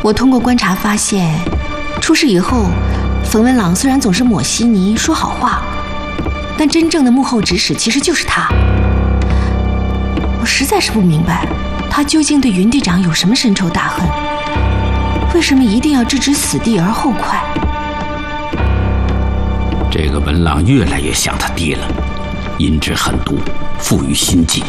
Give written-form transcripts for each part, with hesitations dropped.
我通过观察发现，出事以后，冯文朗虽然总是抹稀泥说好话，但真正的幕后指使其实就是他。我实在是不明白，他究竟对云队长有什么深仇大恨？为什么一定要置之死地而后快？ 这个文朗越来越像他爹了，阴质狠毒，富于心计。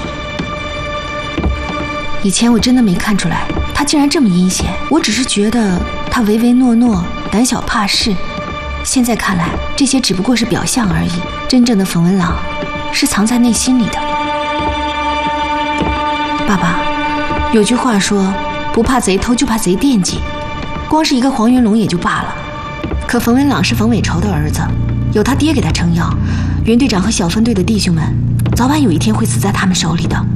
以前我真的没看出来，他竟然这么阴险。我只是觉得他唯唯诺诺，胆小怕事。现在看来，这些只不过是表象而已。真正的冯文朗是藏在内心里的。爸爸，有句话说，不怕贼偷，就怕贼惦记。光是一个黄云龙也就罢了，可冯文朗是冯伟仇的儿子，有他爹给他撑腰，云队长和小分队的弟兄们，早晚有一天会死在他们手里的。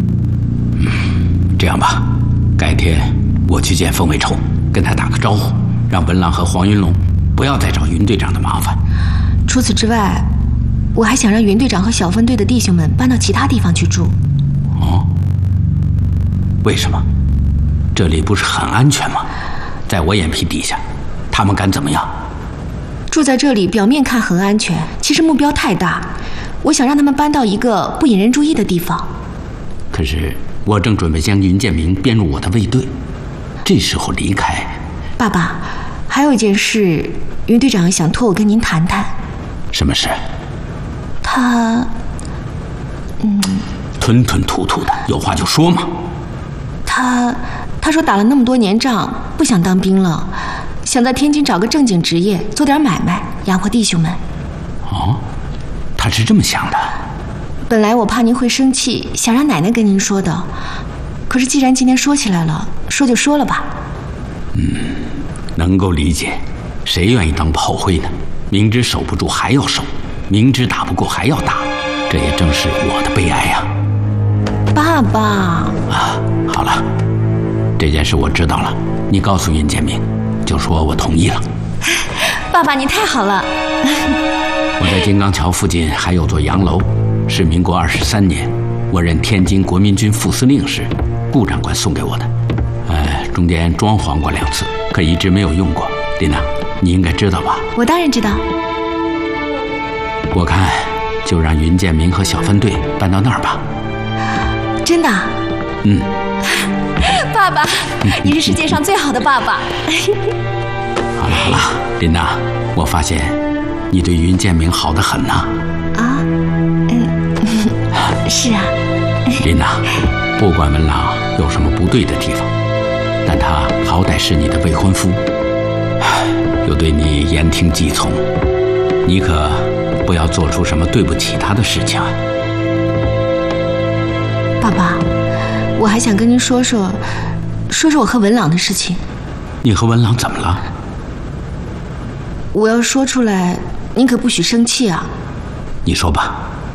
这样吧，改天我去见冯伟仇，跟他打个招呼，让文朗和黄云龙不要再找云队长的麻烦。 除此之外，我还想让云队长和小分队的弟兄们搬到其他地方去住。 哦，为什么？这里不是很安全吗？在我眼皮底下，他们敢怎么样？ 住在这里表面看很安全，其实目标太大。我想让他们搬到一个不引人注意的地方。 可是我正准备将云建明编入我的卫队，这时候离开。 爸爸，还有一件事，云队长想托我跟您谈谈。 什么事？ 他吞吞吐吐的，有话就说嘛。 他说打了那么多年仗，不想当兵了，想在天津找个正经职业，做点买卖，养活弟兄们。 哦，他是这么想的。 本来我怕您会生气，想让奶奶跟您说的，可是既然今天说起来了，说就说了吧。 能够理解，谁愿意当炮灰呢？明知守不住还要守，明知打不过还要打，这也正是我的悲哀呀。 爸爸啊，好了，这件事我知道了，你告诉云建明，就说我同意了。 爸爸，你太好了。 我在金刚桥附近还有座洋楼，是民国23年我任天津国民军副司令时顾长官送给我的。中间装潢过2次，可一直没有用过。琳娜，你应该知道吧？ 我当然知道。 我看就让云建明和小分队搬到那儿吧。 真的？爸爸，你是世界上最好的爸爸。 好了，琳娜，我发现你对云建明好得很呐。 是啊。 琳娜，不管文朗有什么不对的地方，但他好歹是你的未婚夫，又对你言听计从，你可不要做出什么对不起他的事情啊。 爸爸，我还想跟您说说我和文朗的事情。 你和文朗怎么了？ 我要说出来，您可不许生气啊。 你说吧。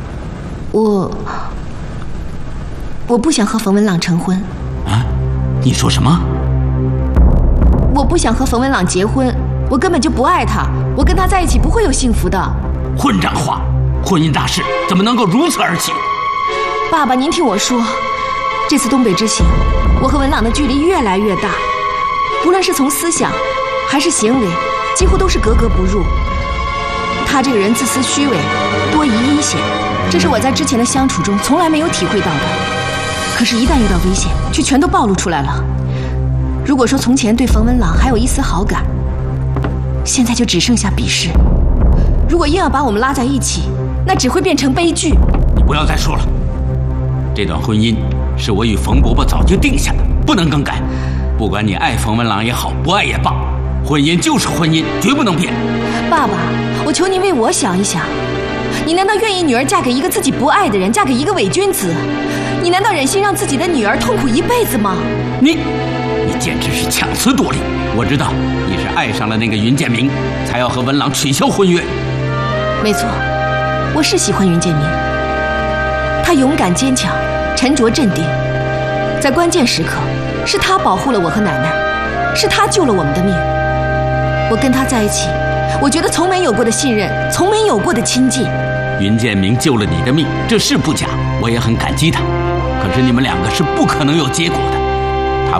我不想和冯文朗成婚。 啊？你说什么？ 我不想和冯文朗结婚，我根本就不爱他，我跟他在一起不会有幸福的。 混账话！婚姻大事怎么能够如此而起？ 爸爸，您听我说，这次东北之行，我和文朗的距离越来越大，不论是从思想还是行为，几乎都是格格不入。他这个人自私虚伪，多疑阴险，这是我在之前的相处中从来没有体会到的。可是，一旦遇到危险，却全都暴露出来了。如果说从前对冯文朗还有一丝好感，现在就只剩下鄙视。如果硬要把我们拉在一起，那只会变成悲剧。 你不要再说了，这段婚姻是我与冯伯伯早就定下的，不能更改。不管你爱冯文朗也好，不爱也罢，婚姻就是婚姻，绝不能变。 爸爸，我求您为我想一想，你难道愿意女儿嫁给一个自己不爱的人，嫁给一个伪君子？你难道忍心让自己的女儿痛苦一辈子吗？ 你简直是强词夺理！我知道你是爱上了那个云建明，才要和文朗取消婚约。 没错，我是喜欢云建明，他勇敢坚强，沉着镇定，在关键时刻是他保护了我和奶奶，是他救了我们的命。我跟他在一起，我觉得从没有过的信任，从没有过的亲近。 云建明救了你的命，这是不假，我也很感激他。可是你们2个是不可能有结果的。